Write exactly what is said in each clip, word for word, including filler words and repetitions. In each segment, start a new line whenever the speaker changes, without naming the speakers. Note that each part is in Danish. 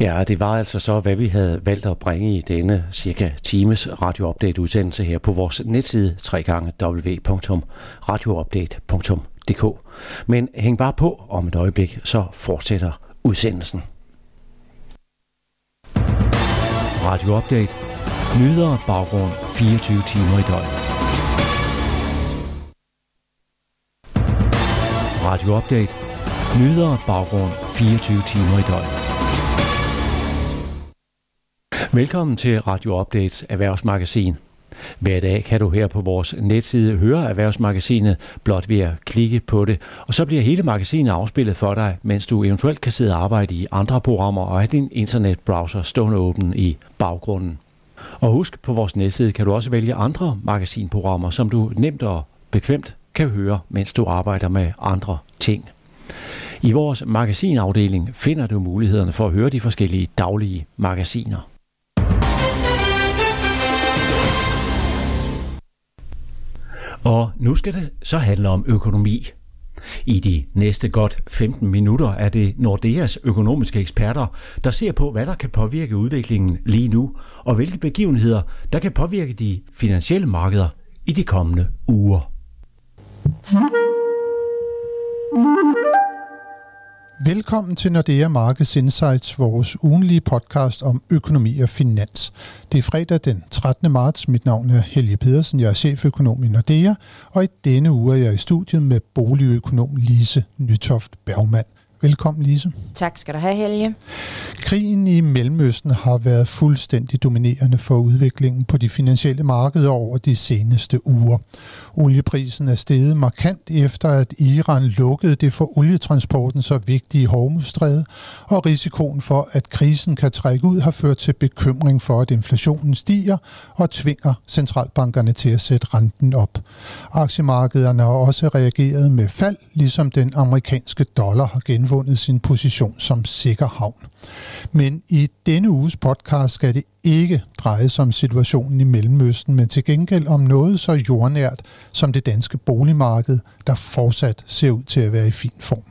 Ja, det var altså så, hvad vi havde valgt at bringe i denne cirka times radioupdate-udsendelse her på vores netside w w w punktum radioupdate punktum d k. Men hæng bare på, om et øjeblik, så fortsætter udsendelsen. Radio Update. Nyheder baggrund fireogtyve timer i døgnet. Radio Update. Nyheder baggrund fireogtyve timer i døgnet. Velkommen til Radio Updates erhvervsmagasin. Hver dag kan du her på vores netside høre erhvervsmagasinet blot ved at klikke på det, og så bliver hele magasinet afspillet for dig, mens du eventuelt kan sidde og arbejde i andre programmer og have din internetbrowser stående åben i baggrunden. Og husk, på vores netside kan du også vælge andre magasinprogrammer, som du nemt og bekvemt kan høre, mens du arbejder med andre ting. I vores magasinafdeling finder du mulighederne for at høre de forskellige daglige magasiner. Og nu skal det så handle om økonomi. I de næste godt femten minutter er det Nordeas økonomiske eksperter, der ser på, hvad der kan påvirke udviklingen lige nu, og hvilke begivenheder, der kan påvirke de finansielle markeder i de kommende uger.
Velkommen til Nordea Markets Insights, vores ugenlige podcast om økonomi og finans. Det er fredag den trettende marts. Mit navn er Helge Pedersen, jeg er cheføkonom i Nordea, og i denne uge er jeg i studiet med boligøkonom Lise Nytoft Bergmann. Velkommen, Lise.
Tak skal du have, Helge.
Krigen i Mellemøsten har været fuldstændig dominerende for udviklingen på de finansielle markeder over de seneste uger. Olieprisen er steget markant efter, at Iran lukkede det for olietransporten så vigtige Hormuzstræde, og risikoen for, at krisen kan trække ud, har ført til bekymring for, at inflationen stiger og tvinger centralbankerne til at sætte renten op. Aktiemarkederne har også reageret med fald, ligesom den amerikanske dollar har genvundet sin position som sikker havn. Men i denne uges podcast skal det ikke dreje sig om situationen i Mellemøsten, men til gengæld om noget så jordnært som det danske boligmarked, der fortsat ser ud til at være i fin form.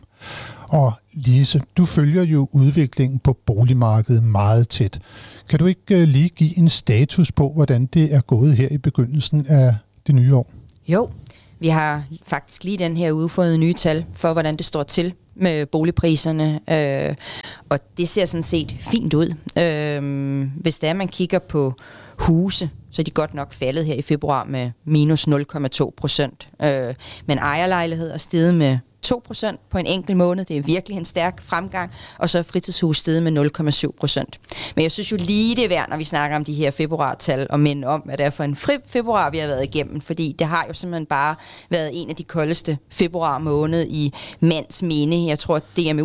Og Lise, du følger jo udviklingen på boligmarkedet meget tæt. Kan du ikke lige give en status på, hvordan det er gået her i begyndelsen af det nye år?
Jo, vi har faktisk lige den her uge fået nye tal for, hvordan det står til med boligpriserne, øh, og det ser sådan set fint ud. Øh, hvis det er, man kigger på huse, så er de godt nok faldet her i februar med minus nul komma to procent. Øh, men ejerlejligheder er steget med to procent på en enkelt måned. Det er virkelig en stærk fremgang. Og så er fritidshus steget med nul komma syv procent. Men jeg synes jo lige det er værd, når vi snakker om de her februartal, og minde om, hvad det er for en fri februar, vi har været igennem. Fordi det har jo simpelthen bare været en af de koldeste februar måned i mands minde. Jeg tror, at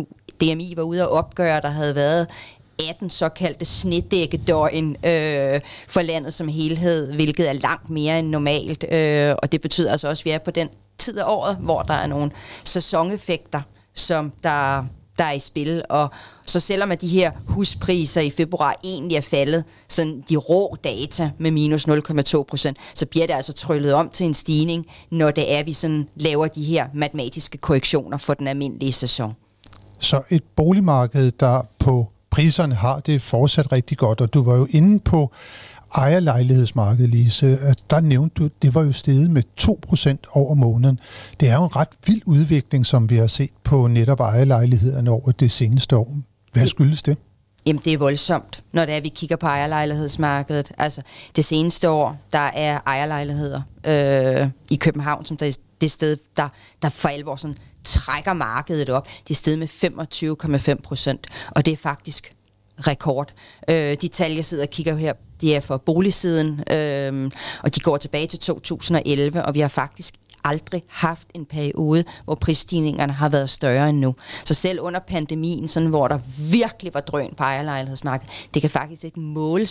D M I var ude at opgøre, der havde været atten såkaldte snedækkedøgn øh, for landet som helhed, hvilket er langt mere end normalt. Øh, og det betyder altså også, at vi er på den tid af året, hvor der er nogle sæsoneffekter, som der, der er i spil. Og så selvom at de her huspriser i februar egentlig er faldet, sådan de rå data med minus nul komma to procent, så bliver det altså tryllet om til en stigning, når det er, vi sådan laver de her matematiske korrektioner for den almindelige sæson.
Så et boligmarked, der på priserne har det fortsat rigtig godt, og du var jo inde på ejerlejlighedsmarkedet, Lise. Der nævnte du, det var jo steget med to procent over måneden. Det er jo en ret vild udvikling, som vi har set på netop ejerlejlighederne over det seneste år. Hvad skyldes det?
Jamen, det er voldsomt, når det er, vi kigger på ejerlejlighedsmarkedet. Altså, det seneste år, der er ejerlejligheder øh, i København, som der er det sted, der, der for alvor sådan trækker markedet op. Det er steget med femogtyve komma fem procent, og det er faktisk rekord. Øh, de tal, jeg sidder og kigger her, de er for boligsiden, øh, og de går tilbage til to tusind og elleve, og vi har faktisk aldrig haft en periode, hvor prisstigningerne har været større end nu. Så selv under pandemien, sådan, hvor der virkelig var drøn på ejerlejlighedsmarkedet, det kan faktisk ikke måles.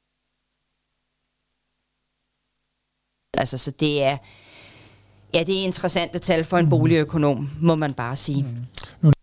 Altså, så det er, ja, det er interessante tal for en boligøkonom, må man bare sige.
Mm.